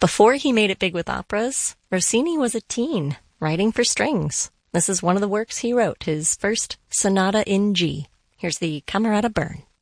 Before he made it big with operas, Rossini was a teen, writing for strings. This is one of the works he wrote, his first Sonata in G. Here's the Camerata Burn.